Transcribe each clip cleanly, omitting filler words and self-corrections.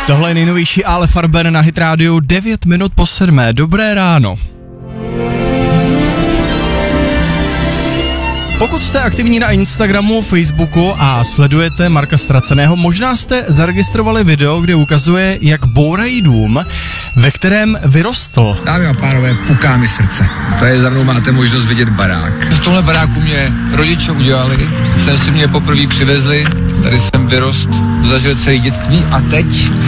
Tohle je nejnovější Ale Farben na Hit Radio, 9 minut po 7. Dobré ráno. Pokud jste aktivní na Instagramu, Facebooku a sledujete Marka Ztraceného, možná jste zaregistrovali video, kde ukazuje, jak bourají dům, ve kterém vyrostl. Dámy a pánové, puká mi srdce. Tady za mnou máte možnost vidět barák. V tomhle baráku mě rodiče udělali, sem si mě poprvé přivezli, tady jsem vyrost, zažil celé dětství a teď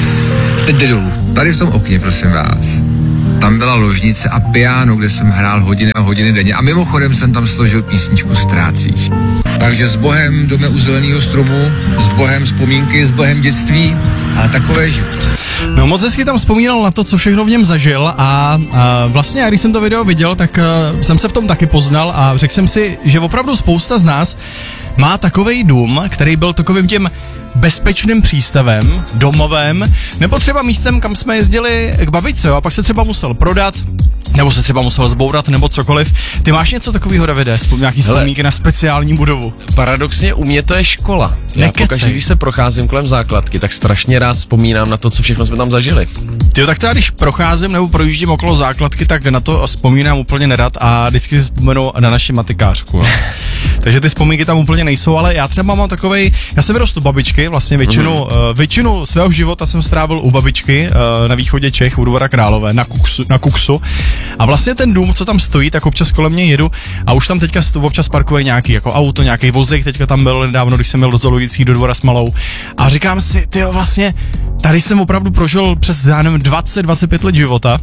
jde dolů. Tady v tom okně, prosím vás. Tam byla ložnice a piano, kde jsem hrál hodiny a hodiny denně. A mimochodem jsem tam složil písničku Ztrácíš. Takže s Bohem jdeme u zeleného stromu, s Bohem vzpomínky, s Bohem dětství a takové život. No moc hezky tam vzpomínal na to, co všechno v něm zažil a vlastně, když jsem to video viděl, tak jsem se v tom taky poznal a řekl jsem si, že opravdu spousta z nás má takovej dům, který byl takovým tím bezpečným přístavem, domovem, nebo třeba místem, kam jsme jezdili k babičce, jo, a pak se třeba musel prodat, nebo se třeba musel zbourat, nebo cokoliv. Ty máš něco takového, Davide, nějaký vzpomínky na speciální budovu? Paradoxně u mě to je škola. Já pokaždé, když se procházím kolem základky, tak strašně rád vzpomínám na to, co všechno jsme tam zažili. Tyjo, tak to já když procházím nebo projíždím okolo základky, tak na to vzpomínám úplně nerad a vždycky si vzpomenu na naši matikářku. No. Takže ty vzpomínky tam úplně nejsou, ale já třeba mám takovej, já jsem vyrost u babičky, vlastně většinu svého života jsem strávil u babičky na východě Čech, u Dvora Králové, na Kuksu. A vlastně ten dům, co tam stojí, tak občas kolem mě jedu a už tam teďka občas parkuje nějaký jako auto, nějaký vozík, teďka tam byl nedávno, když jsem měl do Zoologických do Dvora s malou. A říkám si, tyjo, vlastně tady jsem opravdu prožil přes, já nevím, 20-25 let života.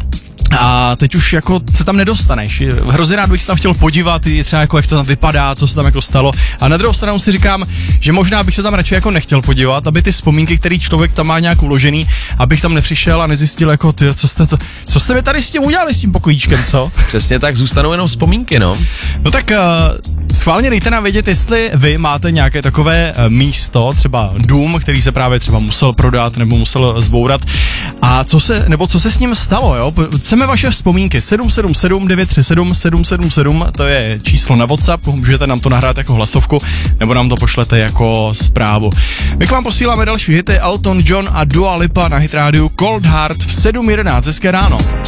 A teď už jako se tam nedostaneš. Hrozně rád bych se tam chtěl podívat, třeba jako jak to tam vypadá, co se tam jako stalo. A na druhou stranu si říkám, že možná bych se tam radši jako nechtěl podívat, aby ty vzpomínky, který člověk tam má nějak uložený, abych tam nepřišel a nezjistil jako ty, co jste mi tady s tím udělali s tím pokojíčkem, co? Přesně tak, zůstanou jenom vzpomínky, no. No tak schválně dejte nám vědět, jestli vy máte nějaké takové místo, třeba dům, který se právě třeba musel prodat nebo musel zbourat. A co se s ním stalo, jo? Chceme vaše vzpomínky 777 937 777, to je číslo na WhatsApp, můžete nám to nahrát jako hlasovku, nebo nám to pošlete jako zprávu. My k vám posíláme další hity, Elton John a Dua Lipa na Hit Radio, Cold Heart v 7:11, hezké ráno.